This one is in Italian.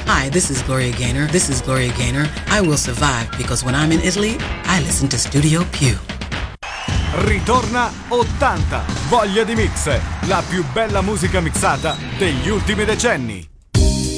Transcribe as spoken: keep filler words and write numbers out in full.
Hi, this is Gloria Gaynor. This is Gloria Gaynor. I will survive because when I'm in Italy, I listen to Studio Più. Ritorna ottanta, voglia di mix, la più bella musica mixata degli ultimi decenni.